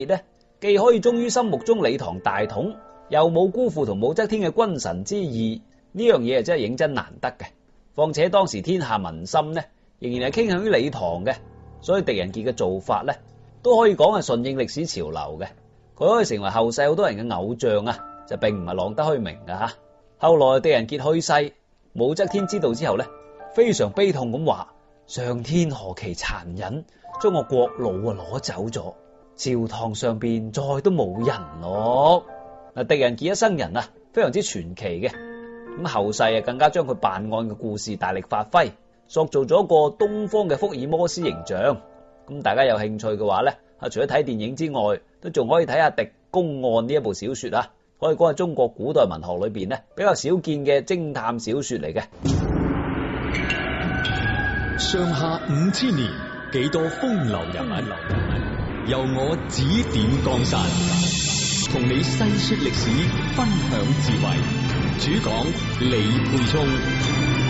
咧，既可以忠於心目中李唐大統，又冇辜負同武則天嘅君臣之義，呢樣嘢真係認真難得嘅。況且當時天下民心呢，仍然係傾向於李唐嘅，所以狄仁傑嘅做法呢，都可以講係順應歷史潮流嘅。佢可以成為後世好多人嘅偶像啊，就並唔係浪得虛名噶吓。後來狄仁傑去世，武則天知道之後呢，非常悲痛咁話：上天何其殘忍，將我國老攞走咗，朝堂上邊再都冇人咯。嗱，狄仁傑一生人啊，非常之傳奇嘅。咁後世啊，更加將佢辦案嘅故事大力發揮，塑造咗一個東方嘅福爾摩斯形象。咁大家有興趣嘅話咧，除咗睇電影之外，都仲可以睇下《狄公案》呢一部小說啊，可以講係中國古代文學裏邊咧比較少見嘅偵探小說嚟嘅。 上下5000年，幾多風流人物，由我指點江山，同你細說歷史，分享智慧。主講李沛聰。